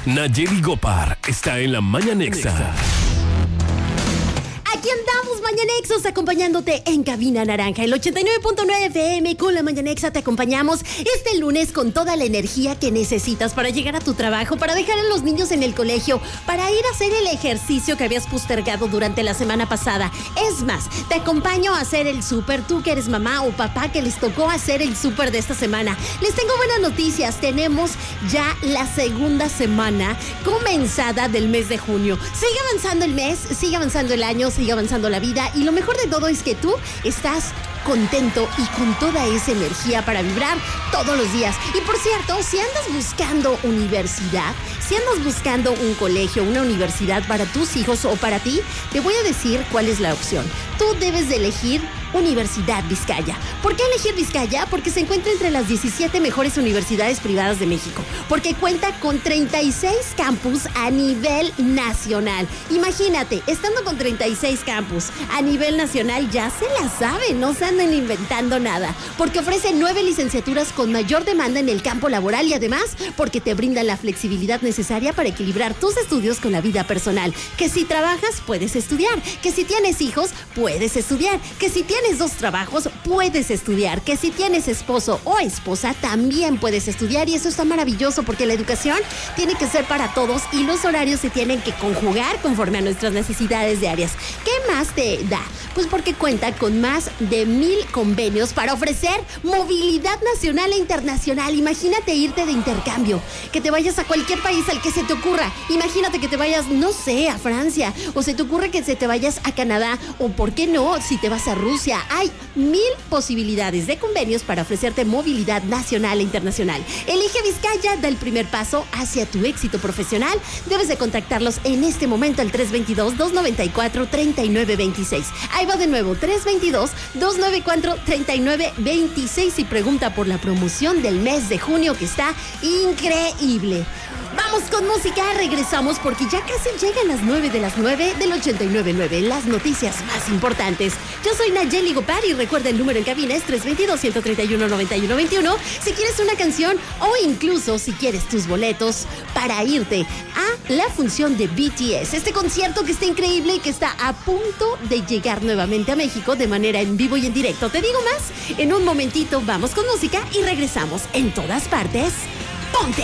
Nayeli Gopar está en la Mañanexa. Aquí andamos, Mañanexos, acompañándote en Cabina Naranja, el 89.9 FM. Con la Mañanexa te acompañamos este lunes con toda la energía que necesitas para llegar a tu trabajo, para dejar a los niños en el colegio, para ir a hacer el ejercicio que habías postergado durante la semana pasada. Es más, te acompaño a hacer el súper, tú que eres mamá o papá que les tocó hacer el súper de esta semana. Les tengo buenas noticias, tenemos ya la segunda semana comenzada del mes de junio. Sigue avanzando el mes, sigue avanzando el año, sigue avanzando la vida, y lo mejor de todo es que tú estás contento y con toda esa energía para vibrar todos los días. Y por cierto, si andas buscando universidad, si andas buscando un colegio, una universidad para tus hijos o para ti, te voy a decir cuál es la opción. Tú debes de elegir Universidad Vizcaya. ¿Por qué elegir Vizcaya? Porque se encuentra entre las 17 mejores universidades privadas de México, porque cuenta con 36 campus a nivel nacional. Imagínate, estando con 36 campus a nivel nacional, ya se la saben, no se andan inventando nada, porque ofrece 9 licenciaturas con mayor demanda en el campo laboral y además porque te brindan la flexibilidad necesaria para equilibrar tus estudios con la vida personal. Que si trabajas, puedes estudiar, que si tienes hijos, puedes estudiar, que si tienes 2 trabajos, puedes estudiar, que si tienes esposo o esposa, también puedes estudiar, y eso está maravilloso porque la educación tiene que ser para todos y los horarios se tienen que conjugar conforme a nuestras necesidades diarias. ¿Qué más te da? Pues porque cuenta con más de 1,000 convenios para ofrecer movilidad nacional e internacional. Imagínate irte de intercambio, que te vayas a cualquier país al que se te ocurra. Imagínate que te vayas, no sé, a Francia, o se te ocurre que se te vayas a Canadá, o por qué no, si te vas a Rusia. Hay 1,000 posibilidades de convenios para ofrecerte movilidad nacional e internacional. Elige Vizcaya, da el primer paso hacia tu éxito profesional. Debes de contactarlos en este momento al 322-294-3926. Ahí va de nuevo, 322-294-3926 y pregunta por la promoción del mes de junio, que está increíble. Vamos con música, regresamos porque ya casi llegan las 9 de las 9 del 89.9, las noticias más importantes. Yo soy Nayeli Gopar y recuerda, el número en cabina es 322-131-9121. Si quieres una canción o incluso si quieres tus boletos para irte a la función de BTS, este concierto que está increíble y que está a punto de llegar nuevamente a México de manera en vivo y en directo. Te digo más en un momentito. Vamos con música y regresamos. En todas partes, ponte